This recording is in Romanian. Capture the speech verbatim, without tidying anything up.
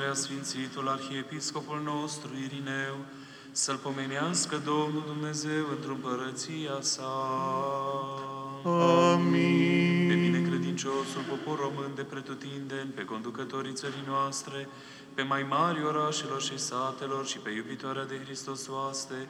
preasfințitul arhiepiscopul nostru Irineu, să-l pomenească Domnul Dumnezeu într-o împărăția sa. Amin. Pe binecredinciosul popor român de pretutindeni, pe conducătorii țării noastre, pe mai mari orașelor și satelor și pe iubitoarea de Hristos oaste,